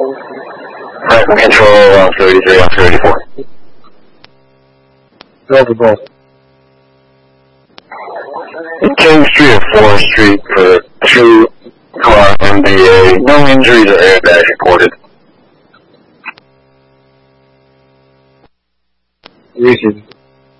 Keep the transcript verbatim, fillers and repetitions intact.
Right, control on thirty-three on thirty-four. Delta Golf. King Street and fourth Street for two car M B A. No injuries or airbags reported. Reason.